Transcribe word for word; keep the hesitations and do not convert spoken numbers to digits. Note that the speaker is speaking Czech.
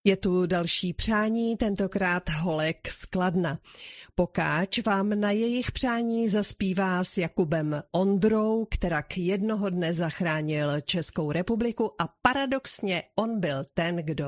Je tu další přání, tentokrát holek z Kladna. Pokáč vám na jejich přání zaspívá s Jakubem Ondrou, kterak jednoho dne zachránil Českou republiku a paradoxně on byl ten, kdo